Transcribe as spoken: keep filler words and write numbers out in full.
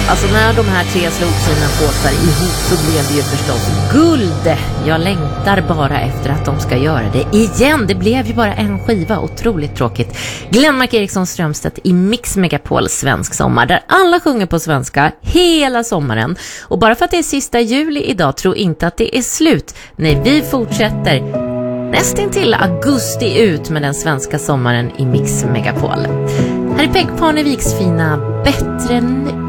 Alltså när de här tre slog sina påsar ihop så blev det ju förstås guld. Jag längtar bara efter att de ska göra det igen. Det blev ju bara en skiva, otroligt tråkigt. Glenmark Eriksson Strömstedt i Mix Megapol Svensk Sommar, där alla sjunger på svenska hela sommaren. Och bara för att det är sista juli idag, tro inte att det är slut. Nej, vi fortsätter nästan till augusti ut med den svenska sommaren i Mix Megapol. Här är Peg Parneviks fina Bättre nu.